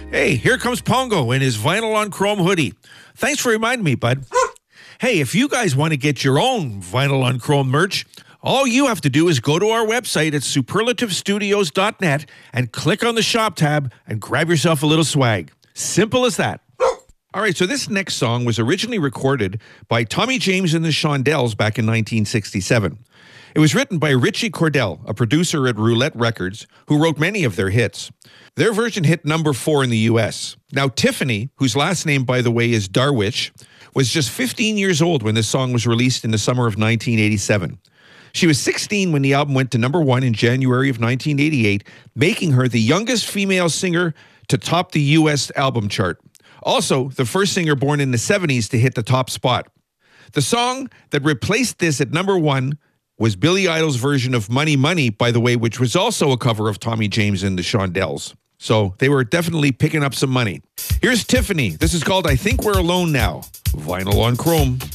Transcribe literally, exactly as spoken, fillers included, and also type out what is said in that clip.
Hey, here comes Pongo in his vinyl on chrome hoodie. Thanks for reminding me, bud. Hey, if you guys want to get your own vinyl on chrome merch, all you have to do is go to our website at superlative studios dot net and click on the shop tab and grab yourself a little swag. Simple as that. All right, so this next song was originally recorded by Tommy James and the Shondells back in nineteen sixty-seven. It was written by Richie Cordell, a producer at Roulette Records, who wrote many of their hits. Their version hit number four in the U S. Now, Tiffany, whose last name, by the way, is Darwish, was just fifteen years old when this song was released in the summer of nineteen eighty-seven. She was sixteen when the album went to number one in January of nineteen eighty-eight, making her the youngest female singer to top the U S album chart. Also, the first singer born in the seventies to hit the top spot. The song that replaced this at number one was Billy Idol's version of Money Money, by the way, which was also a cover of Tommy James and the Shondells. So they were definitely picking up some money. Here's Tiffany. This is called I Think We're Alone Now. Vinyl on chrome.